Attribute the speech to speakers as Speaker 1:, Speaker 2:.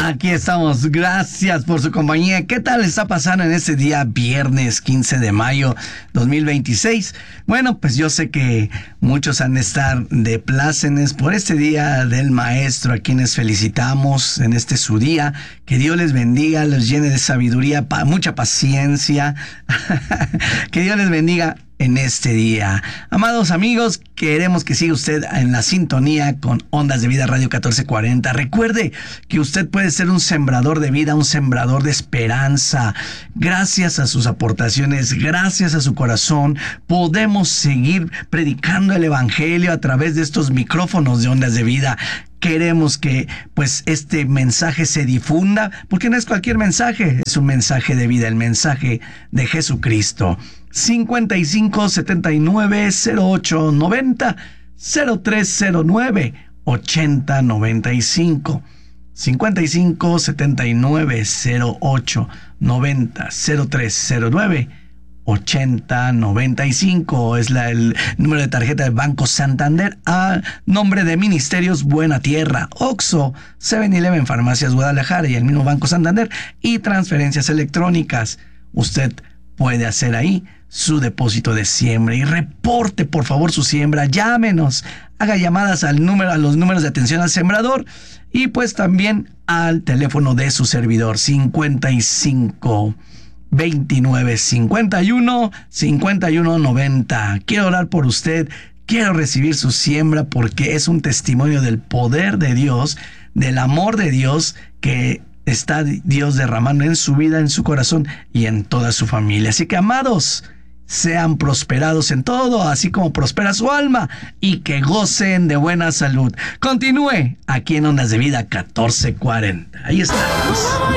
Speaker 1: Aquí estamos, gracias por su compañía. ¿Qué tal está pasando en este día viernes 15 de mayo 2026? Bueno, pues yo sé que muchos han de estar de plácemes por este día del maestro, a quienes felicitamos en este su día. Que Dios les bendiga, los llene de sabiduría, mucha paciencia. Que Dios les bendiga en este día. Amados amigos, queremos que siga usted en la sintonía con Ondas de Vida Radio 1440. Recuerde que usted puede ser un sembrador de vida, un sembrador de esperanza. Gracias a sus aportaciones, gracias a su corazón, podemos seguir predicando el evangelio a través de estos micrófonos de Ondas de Vida. Queremos que pues este mensaje se difunda, porque no es cualquier mensaje, es un mensaje de vida, el mensaje de Jesucristo. 55 79 08 90 0309 80 95 55 79 08 90 0309 8095 es el número de tarjeta del Banco Santander, a nombre de Ministerios Buena Tierra, Oxxo, 7-Eleven, Farmacias Guadalajara y el mismo Banco Santander, y transferencias electrónicas. Usted puede hacer ahí su depósito de siembra y reporte por favor su siembra. Llámenos, haga llamadas a los números de atención al sembrador y pues también al teléfono de su servidor 55 29 51 51 90. Quiero orar por usted, quiero recibir su siembra porque es un testimonio del poder de Dios, del amor de Dios que está Dios derramando en su vida, en su corazón y en toda su familia. Así que, amados, sean prosperados en todo, así como prospera su alma, y que gocen de buena salud. Continúe aquí en Ondas de Vida 1440. Ahí estamos.